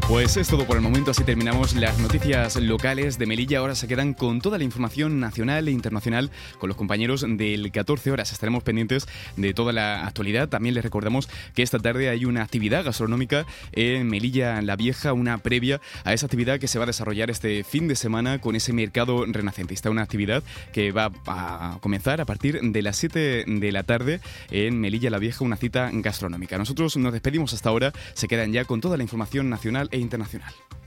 Pues es todo por el momento, así terminamos las noticias locales de Melilla. Ahora se quedan con toda la información nacional e internacional con los compañeros del 14 horas. Estaremos pendientes de toda la actualidad. También les recordamos que esta tarde hay una actividad gastronómica en Melilla la Vieja, una previa a esa actividad que se va a desarrollar este fin de semana con ese mercado renacentista. Una actividad que va a comenzar a partir de las 7 de la tarde en Melilla la Vieja, una cita gastronómica. Nosotros nos despedimos hasta ahora, se quedan ya con toda la información nacional e internacional.